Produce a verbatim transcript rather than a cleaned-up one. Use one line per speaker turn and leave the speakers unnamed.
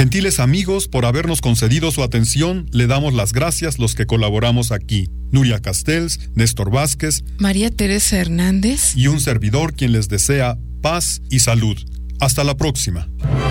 Gentiles amigos, por habernos concedido su atención, le damos las gracias los que colaboramos aquí. Nuria Castells, Néstor Vázquez,
María Teresa Hernández
y un servidor quien les desea paz y salud. Hasta la próxima.